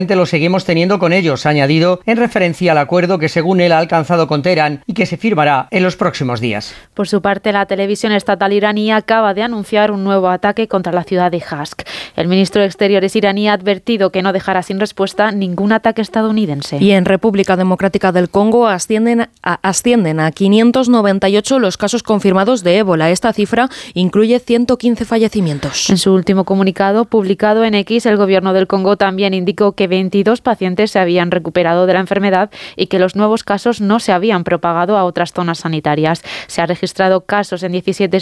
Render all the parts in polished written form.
lo seguimos teniendo con ellos, ha añadido en referencia al acuerdo que según él ha alcanzado con Teherán y que se firmará en los próximos días. Por su parte, la televisión estatal iraní acaba de anunciar un nuevo ataque contra la ciudad de Hask. El ministro de Exteriores iraní ha advertido que no dejará sin respuesta ningún ataque estadounidense. Y en República Democrática del Congo ascienden a 598 los casos confirmados de ébola. Esta cifra incluye 115 fallecimientos. En su último comunicado, publicado en X, el gobierno del Congo también indicó que 22 pacientes se habían recuperado de la enfermedad y que los nuevos casos no se habían propagado a otras zonas sanitarias. Se han registrado casos en 17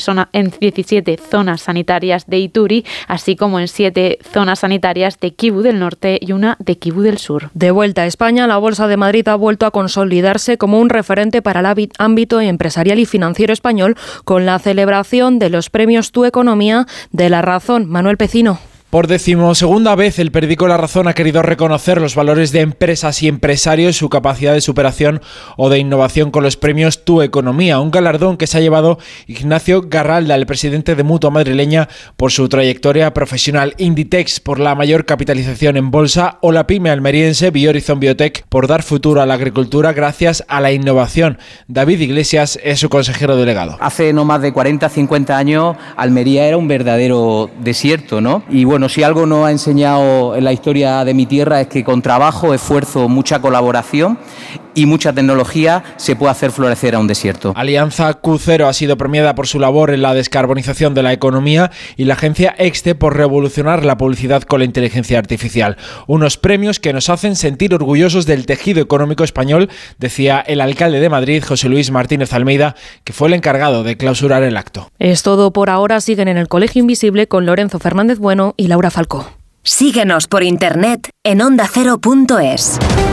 zonas sanitarias de Ituri, así como en 7 zonas sanitarias de Kivu del Norte y una de Kivu del Sur. De vuelta a España, la Bolsa de Madrid ha vuelto a consolidarse como un referente para el ámbito empresarial y financiero español con la celebración de los premios Tu Economía de La Razón. Manuel Pecino. Por 12ª vez, el periódico La Razón ha querido reconocer los valores de empresas y empresarios, su capacidad de superación o de innovación con los premios Tu Economía, un galardón que se ha llevado Ignacio Garralda, el presidente de Mutua Madrileña, por su trayectoria profesional, Inditex por la mayor capitalización en bolsa o la pyme almeriense Biorizon Biotech por dar futuro a la agricultura gracias a la innovación. David Iglesias es su consejero delegado. Hace no más de 40-50 años Almería era un verdadero desierto, ¿no? Y bueno, si algo nos ha enseñado en la historia de mi tierra es que con trabajo, esfuerzo, mucha colaboración y mucha tecnología se puede hacer florecer a un desierto. Alianza Q0 ha sido premiada por su labor en la descarbonización de la economía y la agencia Exte por revolucionar la publicidad con la inteligencia artificial. Unos premios que nos hacen sentir orgullosos del tejido económico español, decía el alcalde de Madrid, José Luis Martínez Almeida, que fue el encargado de clausurar el acto. Es todo por ahora. Siguen en el Colegio Invisible con Lorenzo Fernández Bueno y Laura Falcó. Síguenos por internet en ondacero.es.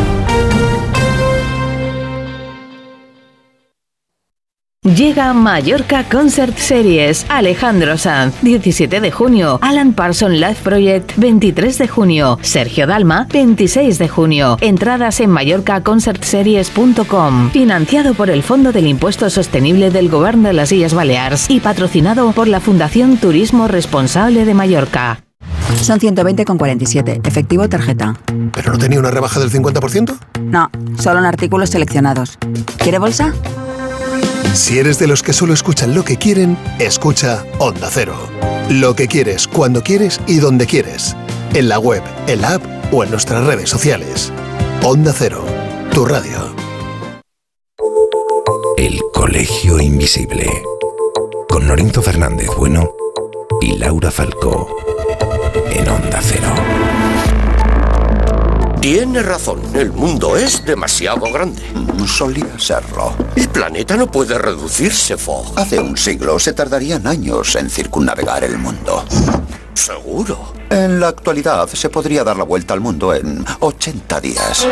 Llega Mallorca Concert Series. Alejandro Sanz, 17 de junio. Alan Parsons Live Project, 23 de junio. Sergio Dalma, 26 de junio. Entradas en mallorcaconcertseries.com. Financiado por el Fondo del Impuesto Sostenible del Gobierno de las Illes Balears y patrocinado por la Fundación Turismo Responsable de Mallorca. Son 120,47. Efectivo tarjeta. ¿Pero no tenía una rebaja del 50%? No, solo en artículos seleccionados. ¿Quiere bolsa? Si eres de los que solo escuchan lo que quieren, escucha Onda Cero. Lo que quieres, cuando quieres y donde quieres. En la web, en la app o en nuestras redes sociales. Onda Cero, tu radio. El Colegio Invisible. Con Lorenzo Fernández Bueno y Laura Falcó. En Onda Cero. Tiene razón, el mundo es demasiado grande. Solía serlo. El planeta no puede reducirse, Fogg. Hace un siglo se tardarían años en circunnavegar el mundo. ¿Seguro? En la actualidad se podría dar la vuelta al mundo en 80 días.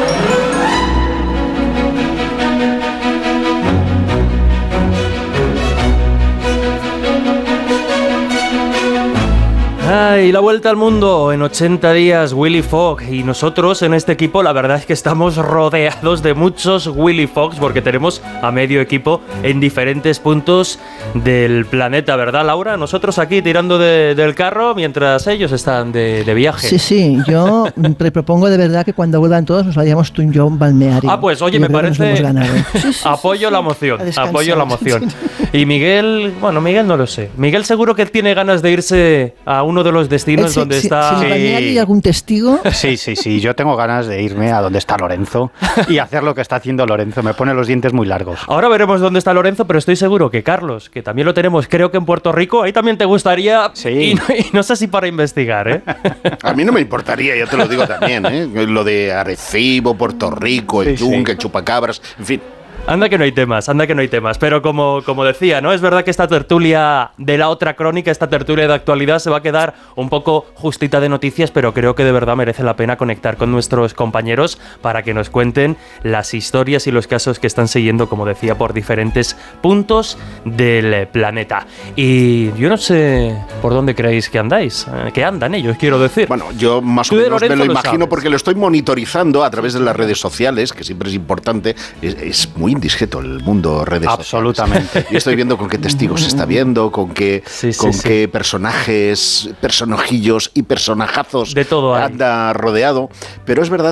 Y la vuelta al mundo en 80 días, Willy Fogg. Y nosotros en este equipo la verdad es que estamos rodeados de muchos Willy Foggs porque tenemos a medio equipo en diferentes puntos del planeta, ¿verdad, Laura? Nosotros aquí tirando del carro mientras ellos están de viaje. Sí, yo te propongo de verdad que cuando vuelvan todos nos vayamos tú y yo a un balneario. Ah, pues oye, me parece... Apoyo la moción, apoyo la moción. Y Miguel, bueno, Miguel no lo sé. Miguel seguro que tiene ganas de irse a uno de los destinos donde está... ¿Si hay algún testigo? Sí, yo tengo ganas de irme a donde está Lorenzo y hacer lo que está haciendo Lorenzo. Me pone los dientes muy largos. Ahora veremos dónde está Lorenzo, pero estoy seguro que Carlos, que también lo tenemos, creo que en Puerto Rico, ahí también te gustaría, y no sé si para investigar, ¿eh? A mí no me importaría, yo te lo digo también, ¿eh? Lo de Arecibo, Puerto Rico, el Yunque, el Chupacabras, en fin. Anda que no hay temas, pero como decía, ¿no? Es verdad que esta tertulia de la otra crónica, esta tertulia de actualidad se va a quedar un poco justita de noticias, pero creo que de verdad merece la pena conectar con nuestros compañeros para que nos cuenten las historias y los casos que están siguiendo, como decía, por diferentes puntos del planeta. Y yo no sé por dónde creéis que andáis, que andan ellos, quiero decir. Bueno, yo más o menos me lo imagino porque lo estoy monitorizando a través de las redes sociales, que siempre es importante, es muy indiscreto el mundo redes absolutamente. Y estoy viendo con qué testigos se está viendo, con qué personajes, personajillos y personajazos de todo anda rodeado. Pero es verdad